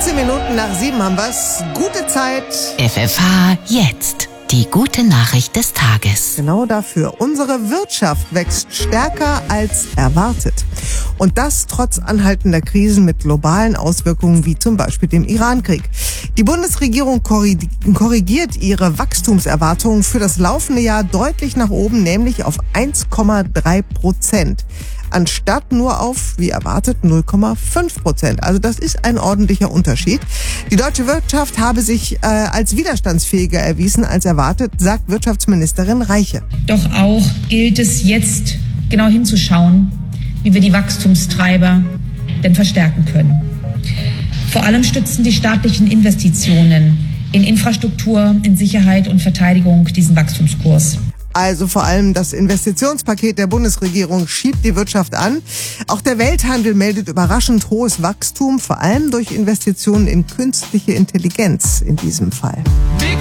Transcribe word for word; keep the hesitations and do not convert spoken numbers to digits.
vierzehn Minuten nach sieben haben wir's. Gute Zeit. F F H jetzt. Die gute Nachricht des Tages. Genau dafür. Unsere Wirtschaft wächst stärker als erwartet. Und das trotz anhaltender Krisen mit globalen Auswirkungen wie zum Beispiel dem Iran-Krieg. Die Bundesregierung korrigiert ihre Wachstumserwartungen für das laufende Jahr deutlich nach oben, nämlich auf eins Komma drei Prozent. Anstatt nur auf, wie erwartet, null Komma fünf Prozent. Also das ist ein ordentlicher Unterschied. Die deutsche Wirtschaft habe sich äh, als widerstandsfähiger erwiesen als erwartet, sagt Wirtschaftsministerin Reiche. Doch auch gilt es jetzt genau hinzuschauen, wie wir die Wachstumstreiber denn verstärken können. Vor allem stützen die staatlichen Investitionen in Infrastruktur, in Sicherheit und Verteidigung diesen Wachstumskurs. Also vor allem das Investitionspaket der Bundesregierung schiebt die Wirtschaft an. Auch der Welthandel meldet überraschend hohes Wachstum, vor allem durch Investitionen in künstliche Intelligenz in diesem Fall. Big